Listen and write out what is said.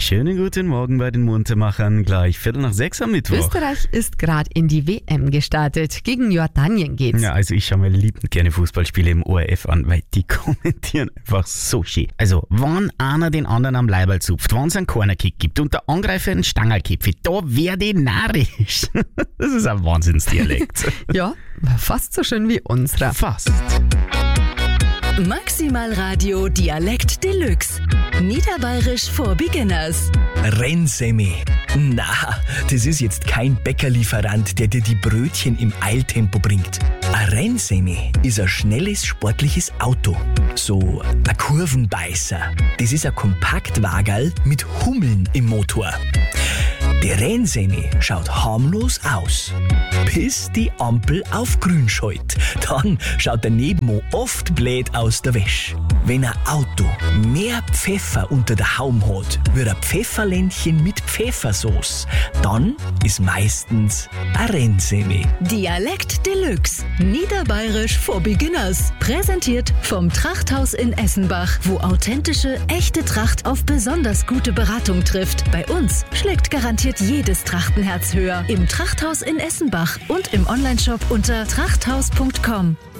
Schönen guten Morgen bei den Muntermachern. Gleich 5:45 am Mittwoch. Österreich ist gerade in die WM gestartet. Gegen Jordanien geht's. Ja, also ich schaue mir liebend gerne Fußballspiele im ORF an, weil die kommentieren einfach so schön. Also, wenn einer den anderen am Leiberl zupft, wenn es einen Cornerkick gibt und der Angreifer einen Stangerkipfel, da werde ich narrisch. Das ist ein Wahnsinnsdialekt. Ja, fast so schön wie unserer. Fast. Maximal Radio Dialekt Deluxe. Niederbayerisch for Beginners. Rennsemmel. Na, das ist jetzt kein Bäckerlieferant, der dir die Brötchen im Eiltempo bringt. Ein Rennsemmel ist ein schnelles, sportliches Auto. So ein Kurvenbeißer. Das ist ein Kompaktwagerl mit Hummeln im Motor. Der Rennsemmel schaut harmlos aus, bis die Ampel auf grün schallt. Dann schaut der Nebenmann oft blöd aus der Wäsche. Wenn ein Auto mehr Pfeffer unter der Haube hat, wie ein Pfefferländchen mit Pfeffersauce, dann ist meistens ein Rennsemmel. Dialekt Deluxe. Niederbayerisch for Beginners. Präsentiert vom Trachthaus in Essenbach, wo authentische, echte Tracht auf besonders gute Beratung trifft. Bei uns schlägt garantiert jedes Trachtenherz höher. Im Trachthaus in Essenbach und im Onlineshop unter trachthaus.com.